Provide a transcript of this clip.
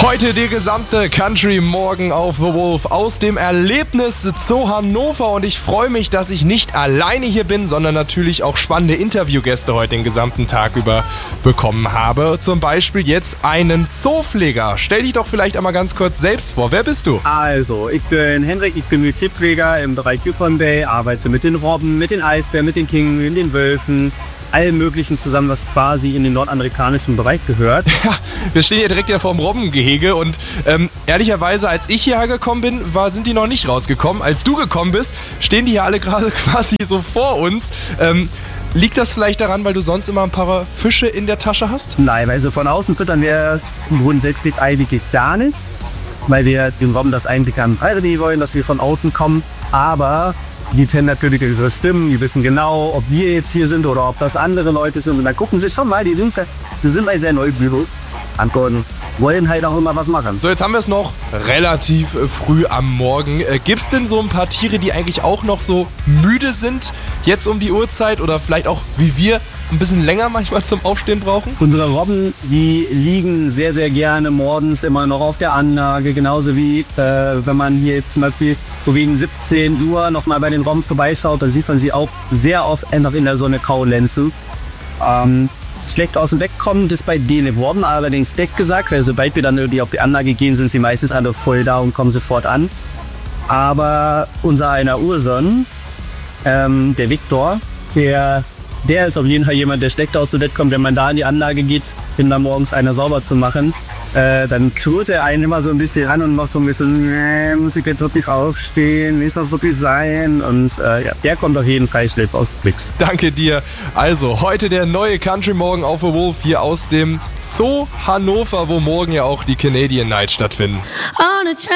Heute die gesamte Country Morgen auf The Wolf aus dem Erlebnis Zoo Hannover und ich freue mich, dass ich nicht alleine hier bin, sondern natürlich auch spannende Interviewgäste heute den gesamten Tag über bekommen habe. Zum Beispiel jetzt einen Zoopfleger. Stell dich doch vielleicht einmal ganz kurz selbst vor. Wer bist du? Also, ich bin Hendrik, ich bin Tierpfleger im Bereich Yukon Bay, arbeite mit den Robben, mit den Eisbären, mit den Kingen, den Wölfen, allem Möglichen zusammen, was quasi in den nordamerikanischen Bereich gehört. Ja, wir stehen hier direkt ja vorm Robbengehege und ehrlicherweise, als ich hierher gekommen bin, sind die noch nicht rausgekommen. Als du gekommen bist, stehen die hier alle gerade quasi so vor uns. Liegt das vielleicht daran, weil du sonst immer ein paar Fische in der Tasche hast? Nein, also von außen füttern wir grundsätzlich eigentlich gar nicht, weil wir den Robben das eigentlich an beibringen wollen, dass wir von außen kommen, aber die kennen natürlich unsere Stimmen, die wissen genau, ob wir jetzt hier sind oder ob das andere Leute sind. Und dann gucken sie schon mal, die sind halt sehr neugierig, antworten, wollen halt auch immer was machen. So, jetzt haben wir es noch relativ früh am Morgen. Gibt es denn so ein paar Tiere, die eigentlich auch noch so müde sind, jetzt um die Uhrzeit oder vielleicht auch wie wir ein bisschen länger manchmal zum Aufstehen brauchen? Unsere Robben, die liegen sehr, sehr gerne morgens immer noch auf der Anlage, genauso wie wenn man hier jetzt zum Beispiel so gegen 17 Uhr nochmal bei den Robben vorbeischaut, da sieht man sie auch sehr oft einfach in der Sonne kaulenzen. Schlecht aus dem Weg kommen, das bei denen geworden, allerdings nicht gesagt, weil sobald wir dann irgendwie auf die Anlage gehen, sind sie meistens alle voll da und kommen sofort an. Aber unser einer Urson, der Viktor, der ist auf jeden Fall jemand, der schlecht aus dem Bett kommt. Wenn man da in die Anlage geht, um da morgens einer sauber zu machen, dann knurrt er einen immer so ein bisschen an und macht so ein bisschen, muss ich jetzt wirklich aufstehen, ist das wirklich sein? Und ja, der kommt auf jeden Fall schlecht aus dem Mix. Danke dir. Also, heute der neue Country Morgen auf The Wolf hier aus dem Zoo Hannover, wo morgen ja auch die Canadian Night stattfinden.